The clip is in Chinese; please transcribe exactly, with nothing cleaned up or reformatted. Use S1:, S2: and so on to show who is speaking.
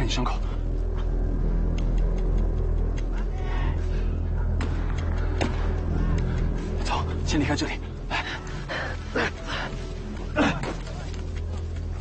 S1: 你伤口。走，先离开这里。